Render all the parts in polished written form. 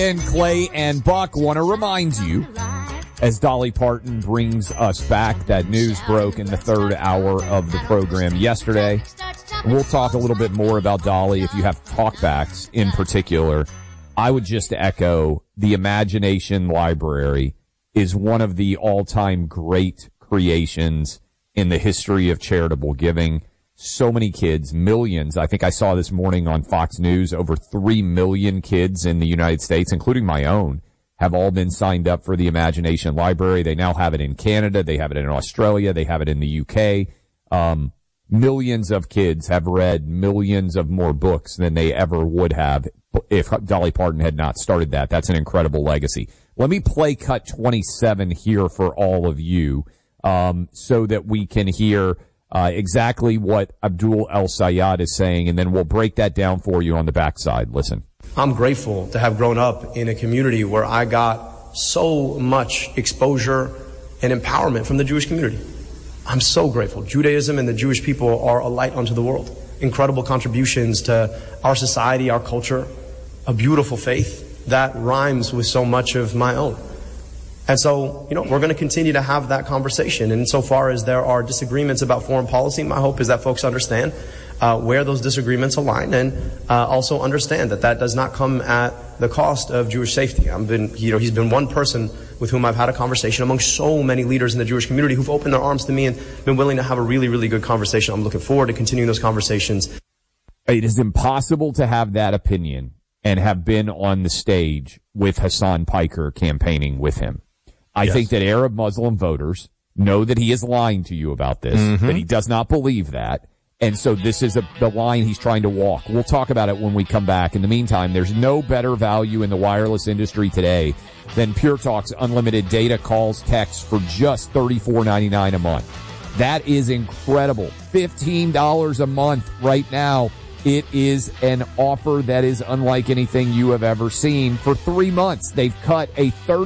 And Clay and Buck want to remind you, as Dolly Parton brings us back, that news broke in the third hour of the program yesterday. We'll talk a little bit more about Dolly if you have talkbacks in particular. I would just echo the Imagination Library is one of the all-time great creations in the history of charitable giving. So many kids, millions. I think I saw this morning on Fox News, over 3 million kids in the United States, including my own, have all been signed up for the Imagination Library. They now have it in Canada. They have it in Australia. They have it in the UK. Millions of kids have read millions of more books than they ever would have if Dolly Parton had not started that. That's an incredible legacy. Let me play cut 27 here for all of you, so that we can hear exactly what Abdul El Sayed is saying, and then we'll break that down for you on the backside. Listen. I'm grateful to have grown up in a community where I got so much exposure and empowerment from the Jewish community. I'm so grateful. Judaism and the Jewish people are a light unto the world. Incredible contributions to our society, our culture, a beautiful faith that rhymes with so much of my own. And so, we're going to continue to have that conversation. And so far as there are disagreements about foreign policy, my hope is that folks understand where those disagreements align, and also understand that does not come at the cost of Jewish safety. He's been one person with whom I've had a conversation among so many leaders in the Jewish community who've opened their arms to me and been willing to have a really, really good conversation. I'm looking forward to continuing those conversations. It is impossible to have that opinion and have been on the stage with Hassan Piker campaigning with him. I think that Arab Muslim voters know that he is lying to you about this, that he does not believe that. And so this is the line he's trying to walk. We'll talk about it when we come back. In the meantime, there's no better value in the wireless industry today than Pure Talk's unlimited data, calls, texts for just $34.99 a month. That is incredible. $15 a month right now. It is an offer that is unlike anything you have ever seen. For 3 months, they've cut a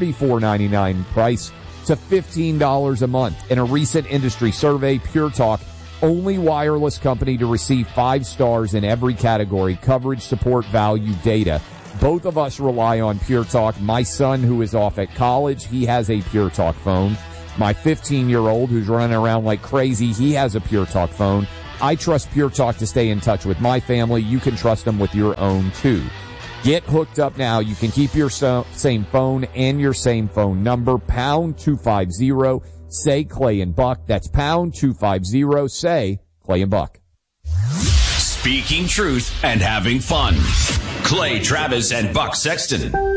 $34.99 price to $15 a month. In a recent industry survey, Pure Talk, only wireless company to receive 5 stars in every category: coverage, support, value, data. Both of us rely on Pure Talk. My son, who is off at college, he has a Pure Talk phone. My 15-year-old, who's running around like crazy, he has a Pure Talk phone. I trust Pure Talk to stay in touch with my family. You can trust them with your own, too. Get hooked up now. You can keep your same phone and your same phone number. Pound 250. Say Clay and Buck. That's pound 250. Say Clay and Buck. Speaking truth and having fun. Clay Travis and Buck Sexton.